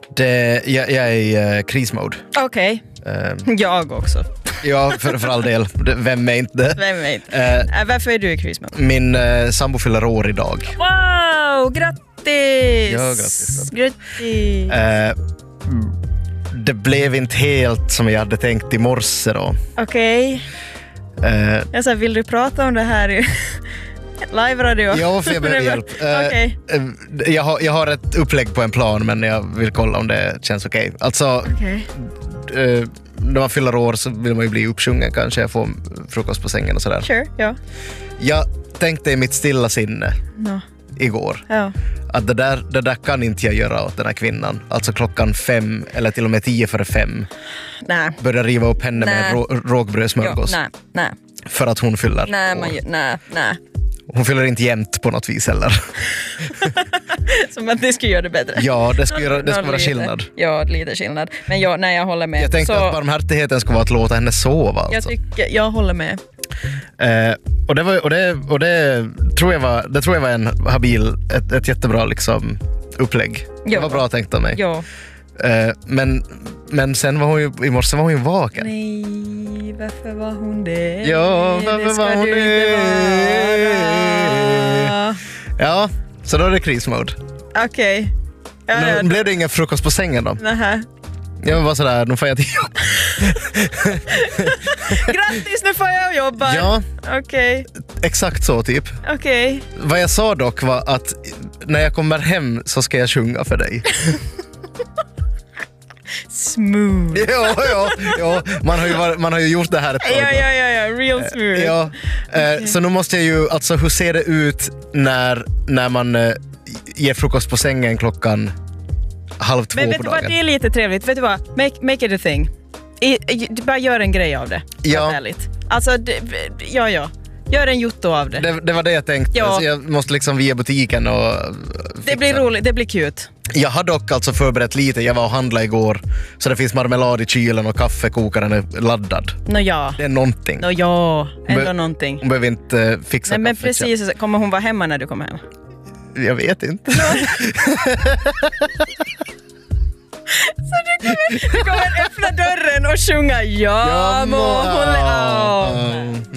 Jag är i krismode. Okej. Jag också. Ja, för all del. Vem är inte? Varför är du i krismode? Min sambo fyller år idag. Wow, grattis! Ja, grattis. Grattis. Det blev inte helt som jag hade tänkt i morse då. Okej. Jag sa, vill du prata om det här i live-radio? Ja, för jag behöver hjälp. Okej. Jag har ett upplägg på en plan, men jag vill kolla om det känns okej. Alltså, när man fyller år så vill man ju bli uppsjungen kanske. Jag får frukost på sängen och sådär. Sure, ja. Jag tänkte i mitt stilla sinne igår att det där kan inte jag göra åt den här kvinnan. Alltså 5:00 eller till och med 5:10. Nej. Börja riva upp henne med rågbrödsmörgås. Nej. För att hon fyller Nej. Hon fyller inte jämnt på något vis heller. Som att det skulle göra det bättre. Ja, det skulle vara skillnad. Ja, lite skillnad. Men jag håller med. Jag tänkte att barmhärtigheten skulle vara att låta henne sova. Alltså. Jag håller med. Och det tror jag var en habil, ett jättebra liksom upplägg. Det var bra tänkt av mig. Ja. Men sen var hon ju, i morse var hon ju vaken. Nej, varför var hon det? Ja, varför var hon det? Ja, så då är det krismode. Okej. Nu blev det ingen frukost på sängen då? Nähä. Jag var sådär, nu får jag till jobb. Grattis, nu får jag jobba. Ja. Okej. Exakt så typ. Okej. Vad jag sa dock var att när jag kommer hem så ska jag sjunga för dig. Smooth. Ja. Man har ju gjort det här ett tag. Ja, real smooth. Ja. Så nu måste jag ju, alltså hur ser det ut när man ger frukost på sängen 1:30 Men vet på du vad, dagen? det är lite trevligt. Vet du vad, make it a thing. Bara gör en grej av det. Ja. Alltså, gör en jotto av det. Det var det jag tänkte. Ja. Så jag måste liksom via butiken och det blir roligt, det blir cute. Jag har dock alltså förberett lite. Jag var och handlade igår. Så det finns marmelad i kylen och kaffekokaren är laddad. Det är någonting. Ändå någonting. Hon behöver inte fixa men kaffet. precis, kommer hon vara hemma när du kommer hem? Jag vet inte. Så du kommer öppna dörren och sjunga Ja må hon